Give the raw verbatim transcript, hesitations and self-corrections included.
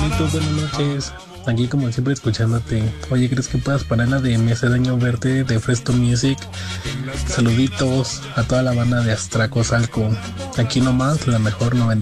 Carlito, buenas noches. Aquí como siempre escuchándote. Oye, ¿crees que puedas parar la de Me hace daño verte de Fresto Music? Saluditos a toda la banda de Astraco Salco. Aquí nomás la mejor noventa